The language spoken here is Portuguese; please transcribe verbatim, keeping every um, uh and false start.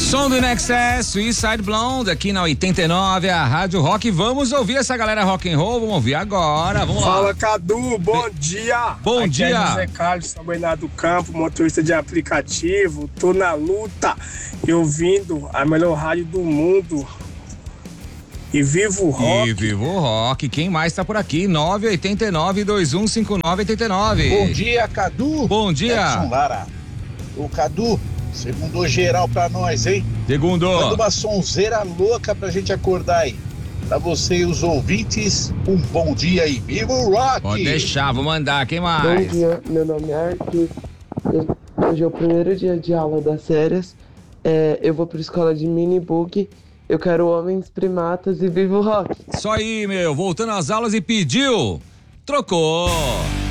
Som do Nexus, Suicide Blonde, aqui na oitenta e nove, a Rádio Rock. Vamos ouvir essa galera rock and roll, vamos ouvir agora, vamos lá. Fala, Cadu, bom dia. Bom Aqui dia. é José Carlos, São Bernardo do Campo, motorista de aplicativo, tô na luta e ouvindo a melhor rádio do mundo. E vivo o rock. E vivo o rock, quem mais tá por aqui? nove oito nove, dois um cinco nove oito nove. Bom dia, Cadu. Bom dia. Edson Lara. O Cadu, segundou geral pra nós, hein? Segundo. Manda uma sonzeira louca pra gente acordar aí. Pra você e os ouvintes, um bom dia aí. Viva o rock! Pode deixar, vou mandar, quem mais? Bom dia, meu nome é Arthur. Hoje é o primeiro dia de aula das férias. É, eu vou pra escola de mini book. Eu quero homens, primatas e vivo o rock. Isso aí, meu. Voltando às aulas e pediu. Trocou.